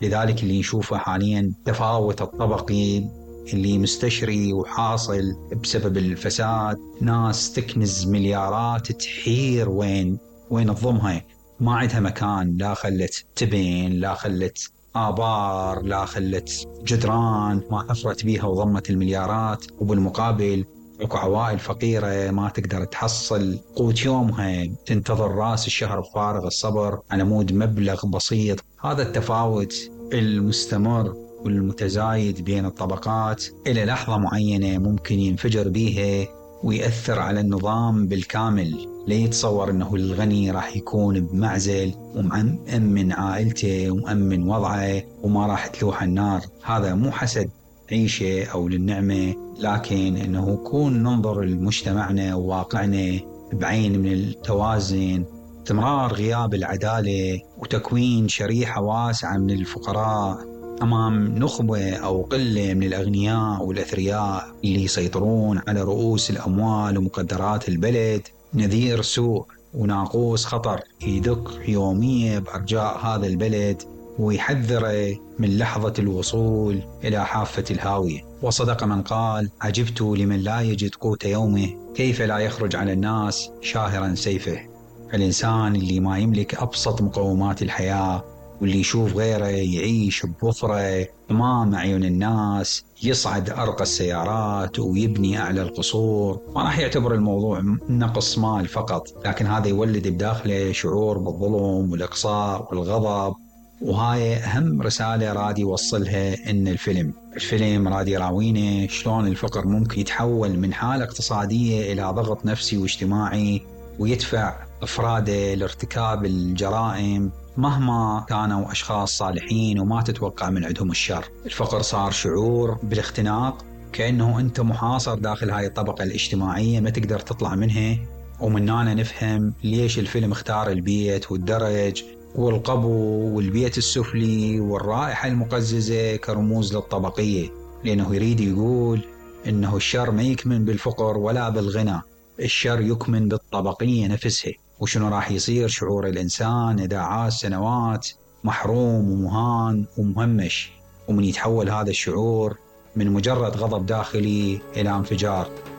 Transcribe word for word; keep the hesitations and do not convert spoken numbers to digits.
لذلك اللي نشوفه حاليا تفاوت الطبقي اللي مستشري وحاصل بسبب الفساد، ناس تكنز مليارات تحير وين وين تضمها، ما عندها مكان، لا خلت تبين، لا خلت آبار، لا خلت جدران ما حفرت بيها وضمت المليارات، وبالمقابل اكو عوائل فقيرة ما تقدر تحصل قوت يومها، تنتظر راس الشهر بفارغ الصبر على مود مبلغ بسيط. هذا التفاوت المستمر والمتزايد بين الطبقات إلى لحظة معينة ممكن ينفجر بيها ويأثر على النظام بالكامل. لا يتصور أنه الغني راح يكون بمعزل ومأمن عائلته ومأمن وضعه وما راح تلوح النار. هذا مو حسد عيشه أو للنعمة، لكن أنه يكون ننظر لمجتمعنا وواقعنا بعين من التوازن، استمرار غياب العدالة وتكوين شريحة واسعة من الفقراء أمام نخبة أو قلة من الأغنياء والأثرياء اللي يسيطرون على رؤوس الأموال ومقدرات البلد، نذير سوء وناقوس خطر يدق يوميا بأرجاء هذا البلد ويحذره من لحظة الوصول إلى حافة الهاوية. وصدق من قال: عجبت لمن لا يجد قوت يومه، كيف لا يخرج على الناس شاهرا سيفه. الإنسان اللي ما يملك أبسط مقومات الحياة واللي يشوف غيره يعيش بوفرة أمام عيون الناس، يصعد أرقى السيارات ويبني أعلى القصور، ما راح يعتبر الموضوع نقص مال فقط، لكن هذا يولد بداخله شعور بالظلم والإقصاء والغضب. وهاي أهم رسالة راد يوصلها إن الفيلم الفيلم راد يراوينا شلون الفقر ممكن يتحول من حالة اقتصادية إلى ضغط نفسي واجتماعي، ويدفع أفراده لارتكاب الجرائم مهما كانوا أشخاص صالحين وما تتوقع من عندهم الشر. الفقر صار شعور بالاختناق، كأنه أنت محاصر داخل هاي الطبقة الاجتماعية ما تقدر تطلع منها. ومن هنا نفهم ليش الفيلم اختار البيت والدرج والقبو والبيت السفلي والرائحة المقززة كرموز للطبقية، لأنه يريد يقول إنه الشر ما يكمن بالفقر ولا بالغنى، الشر يكمن بالطبقية نفسها. وشنو راح يصير شعور الإنسان إذا عاش سنوات محروم ومهان ومهمش، ومن يتحول هذا الشعور من مجرد غضب داخلي إلى انفجار.